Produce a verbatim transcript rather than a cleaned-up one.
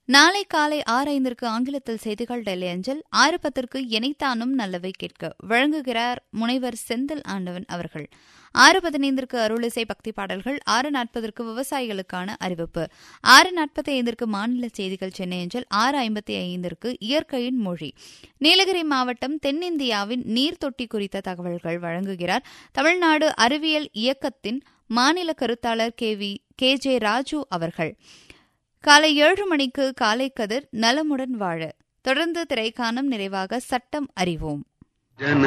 நாளை காலை ஆறு ஐந்திற்கு ஆங்கிலத்தில் செய்திகள் டெல்லி அஞ்சல். ஆறு பத்திற்கு இணைத்தானும் நல்லவை கேட்க வழங்குகிறார் முனைவர் செந்தில் ஆண்டவன் அவர்கள். ஆறு பதினைந்திற்கு அருளிசை பக்தி பாடல்கள். ஆறு நாற்பதற்கு விவசாயிகளுக்கான அறிவிப்பு. ஆறு நாற்பத்தி ஐந்திற்கு மாநில செய்திகள் சென்னை அஞ்சல். ஆறு ஐம்பத்தி ஐந்திற்கு இயற்கையின் மொழி. நீலகிரி மாவட்டம் தென்னிந்தியாவின் நீர் தொட்டி குறித்த தகவல்கள் வழங்குகிறார் தமிழ்நாடு அறிவியல் இயக்கத்தின் மாநில கருத்தாளர் K V K J Raju அவர்கள். காலை ஏழு மணிக்கு காலை கதிர் நலமுடன் வாழ. தொடர்ந்து திரைக்காணும். நிறைவாக சட்டம் அறிவோம். ஜன